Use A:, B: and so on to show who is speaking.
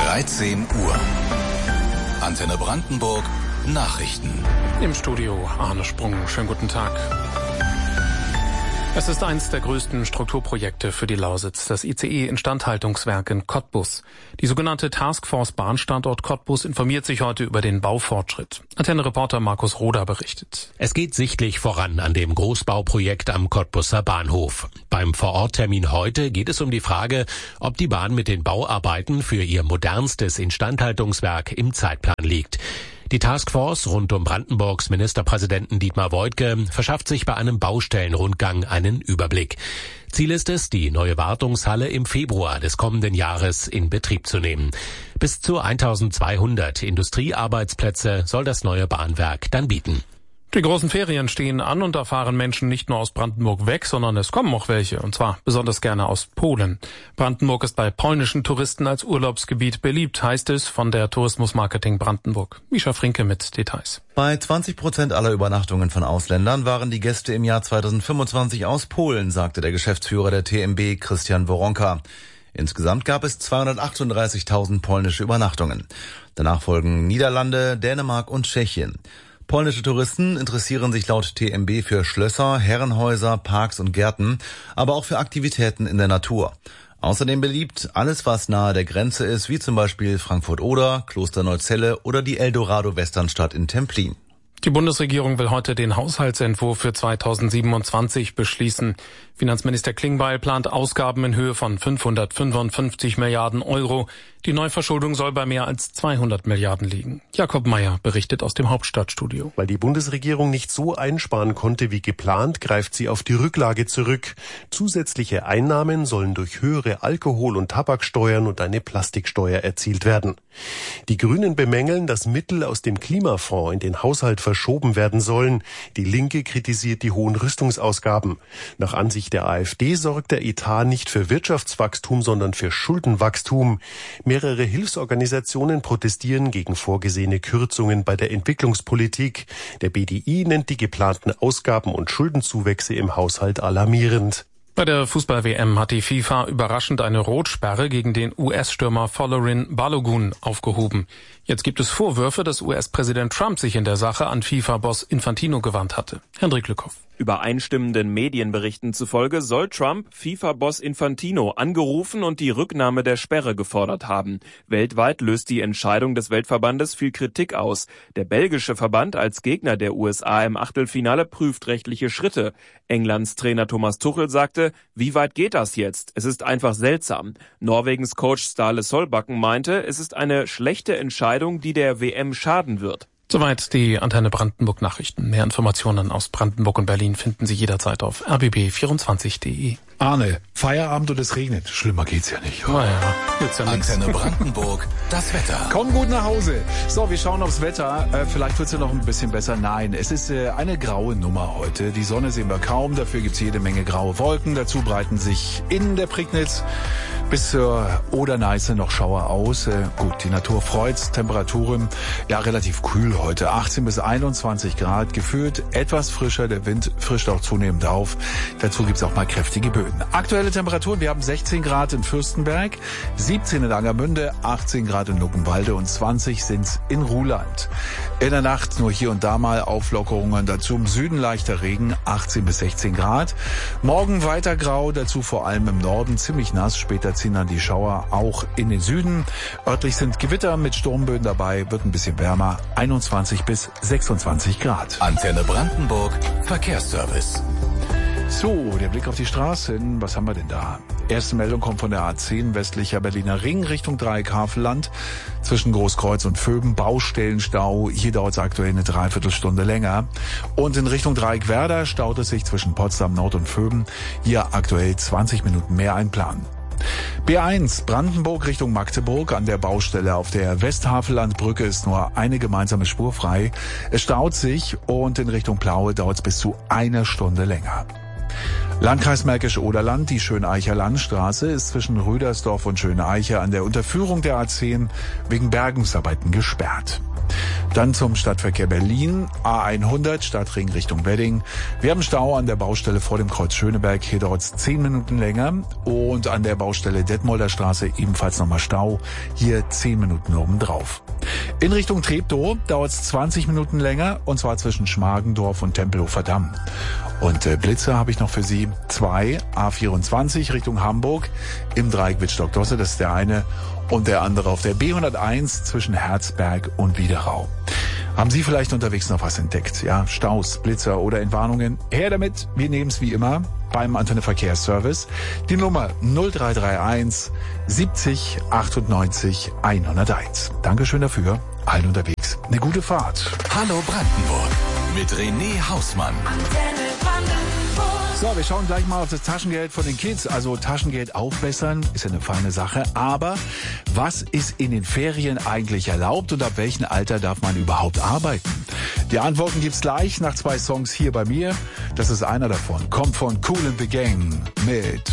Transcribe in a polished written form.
A: 13 Uhr. Antenne Brandenburg, Nachrichten.
B: Im Studio Arne Sprung. Schönen guten Tag. Es ist eines der größten Strukturprojekte für die Lausitz, das ICE-Instandhaltungswerk in Cottbus. Die sogenannte Taskforce Bahnstandort Cottbus informiert sich heute über den Baufortschritt. Antenne-Reporter Markus Roder berichtet.
C: Es geht sichtlich voran an dem Großbauprojekt am Cottbuser Bahnhof. Beim Vororttermin heute geht es um die Frage, ob die Bahn mit den Bauarbeiten für ihr modernstes Instandhaltungswerk im Zeitplan liegt. Die Taskforce rund um Brandenburgs Ministerpräsidenten Dietmar Woidke verschafft sich bei einem Baustellenrundgang einen Überblick. Ziel ist es, die neue Wartungshalle im Februar des kommenden Jahres in Betrieb zu nehmen. Bis zu 1200 Industriearbeitsplätze soll das neue Bahnwerk dann bieten.
B: Die großen Ferien stehen an und da fahren Menschen nicht nur aus Brandenburg weg, sondern es kommen auch welche, und zwar besonders gerne aus Polen. Brandenburg ist bei polnischen Touristen als Urlaubsgebiet beliebt, heißt es von der Tourismusmarketing Brandenburg. Mischa Frinke mit Details.
D: Bei 20% aller Übernachtungen von Ausländern waren die Gäste im Jahr 2025 aus Polen, sagte der Geschäftsführer der TMB, Christian Woronka. Insgesamt gab es 238.000 polnische Übernachtungen. Danach folgen Niederlande, Dänemark und Tschechien. Polnische Touristen interessieren sich laut TMB für Schlösser, Herrenhäuser, Parks und Gärten, aber auch für Aktivitäten in der Natur. Außerdem beliebt alles, was nahe der Grenze ist, wie zum Beispiel Frankfurt-Oder, Klosterneuzzelle oder die Eldorado-Westernstadt in Templin.
B: Die Bundesregierung will heute den Haushaltsentwurf für 2027 beschließen. Finanzminister Klingbeil plant Ausgaben in Höhe von 555 Milliarden Euro. Die Neuverschuldung soll bei mehr als 200 Milliarden liegen. Jakob Mayer berichtet aus dem Hauptstadtstudio.
E: Weil die Bundesregierung nicht so einsparen konnte wie geplant, greift sie auf die Rücklage zurück. Zusätzliche Einnahmen sollen durch höhere Alkohol- und Tabaksteuern und eine Plastiksteuer erzielt werden. Die Grünen bemängeln, dass Mittel aus dem Klimafonds in den Haushalt verschoben werden sollen. Die Linke kritisiert die hohen Rüstungsausgaben. Nach Ansicht der AfD sorgt der Etat nicht für Wirtschaftswachstum, sondern für Schuldenwachstum. Mehrere Hilfsorganisationen protestieren gegen vorgesehene Kürzungen bei der Entwicklungspolitik. Der BDI nennt die geplanten Ausgaben und Schuldenzuwächse im Haushalt alarmierend.
B: Bei der Fußball-WM hat die FIFA überraschend eine Rotsperre gegen den US-Stürmer Folarin Balogun aufgehoben. Jetzt gibt es Vorwürfe, dass US-Präsident Trump sich in der Sache an FIFA-Boss Infantino gewandt hatte. Hendrik Lückhoff.
F: Übereinstimmenden Medienberichten zufolge soll Trump FIFA-Boss Infantino angerufen und die Rücknahme der Sperre gefordert haben. Weltweit löst die Entscheidung des Weltverbandes viel Kritik aus. Der belgische Verband als Gegner der USA im Achtelfinale prüft rechtliche Schritte. Englands Trainer Thomas Tuchel sagte, wie weit geht das jetzt? Es ist einfach seltsam. Norwegens Coach Ståle Solbakken meinte, es ist eine schlechte Entscheidung, die der WM schaden wird.
B: Soweit die Antenne Brandenburg Nachrichten. Mehr Informationen aus Brandenburg und Berlin finden Sie jederzeit auf rbb24.de.
G: Arne, Feierabend und es regnet. Schlimmer geht's ja nicht.
B: Naja, jetzt ja nichts.
A: Antenne Brandenburg, das Wetter.
G: Komm gut nach Hause. So, wir schauen aufs Wetter. Vielleicht wird's ja noch ein bisschen besser. Nein, es ist eine graue Nummer heute. Die Sonne sehen wir kaum. Dafür gibt's jede Menge graue Wolken. Dazu breiten sich in der Prignitz bis zur Oder-Neiße noch Schauer aus. Gut, die Natur freut's. Temperaturen, ja, relativ kühl heute. 18 bis 21 Grad. Gefühlt etwas frischer. Der Wind frischt auch zunehmend auf. Dazu gibt's auch mal kräftige Böen. Aktuelle Temperaturen, wir haben 16 Grad in Fürstenberg, 17 in Angermünde, 18 Grad in Luckenwalde und 20 sind's in Ruhland. In der Nacht nur hier und da mal Auflockerungen, dazu im Süden leichter Regen, 18 bis 16 Grad. Morgen weiter grau, dazu vor allem im Norden ziemlich nass, später ziehen dann die Schauer auch in den Süden. Örtlich sind Gewitter mit Sturmböen dabei, wird ein bisschen wärmer, 21 bis 26 Grad.
A: Antenne Brandenburg, Verkehrsservice.
G: So, der Blick auf die Straßen. Was haben wir denn da? Erste Meldung kommt von der A10 westlicher Berliner Ring Richtung Dreieck-Havelland. Zwischen Großkreuz und Vöben Baustellenstau. Hier dauert es aktuell eine Dreiviertelstunde länger. Und in Richtung Dreieck-Werder staut es sich zwischen Potsdam Nord und Vöben. Hier aktuell 20 Minuten mehr einplanen. B1 Brandenburg Richtung Magdeburg. An der Baustelle auf der Westhavellandbrücke ist nur eine gemeinsame Spur frei. Es staut sich und in Richtung Plaue dauert es bis zu einer Stunde länger. Landkreis Märkisch-Oderland, die Schöneicher Landstraße ist zwischen Rüdersdorf und Schöneiche an der Unterführung der A10 wegen Bergungsarbeiten gesperrt. Dann zum Stadtverkehr Berlin, A100 Stadtring Richtung Wedding. Wir haben Stau an der Baustelle vor dem Kreuz Schöneberg, hier dauert es 10 Minuten länger. Und an der Baustelle Detmolder Straße ebenfalls nochmal Stau, hier 10 Minuten obendrauf. In Richtung Treptow dauert es 20 Minuten länger, und zwar zwischen Schmargendorf und Tempelhofer Damm. Und Blitzer habe ich noch für Sie. 2 A24 Richtung Hamburg im Dreieck Wittstock-Dosse, das ist der eine, und der andere auf der B101 zwischen Herzberg und Wiederau. Haben Sie vielleicht unterwegs noch was entdeckt? Ja, Staus, Blitzer oder Entwarnungen? Her damit, wir nehmen es wie immer beim Antenne Verkehrsservice. Die Nummer 0331 70 98 101. Dankeschön dafür. Allen unterwegs eine gute Fahrt.
A: Hallo Brandenburg mit René Hausmann.
G: So, wir schauen gleich mal auf das Taschengeld von den Kids. Also Taschengeld aufbessern ist ja eine feine Sache. Aber was ist in den Ferien eigentlich erlaubt und ab welchem Alter darf man überhaupt arbeiten? Die Antworten gibt's gleich nach 2 Songs hier bei mir. Das ist einer davon. Kommt von Kool and the Gang mit